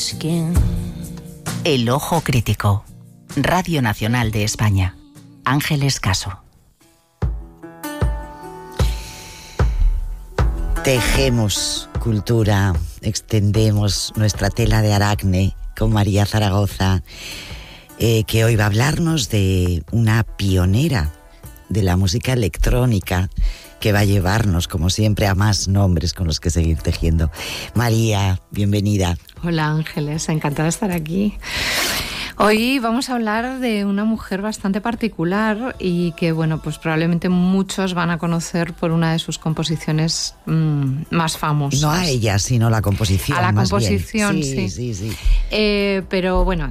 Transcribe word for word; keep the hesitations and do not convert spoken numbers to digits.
skin. El ojo crítico. Radio Nacional de España. Ángeles Caso. Tejemos cultura, extendemos nuestra tela de aragne con María Zaragoza, eh, que hoy va a hablarnos de una pionera de la música electrónica que va a llevarnos, como siempre, a más nombres con los que seguir tejiendo. María, bienvenida. Hola Ángeles, encantada de estar aquí. Hoy vamos a hablar de una mujer bastante particular y que, bueno, pues probablemente muchos van a conocer por una de sus composiciones mmm, más famosas. No a ella, sino la composición. A la más composición, bien. Sí, sí. sí, sí. Eh, pero bueno,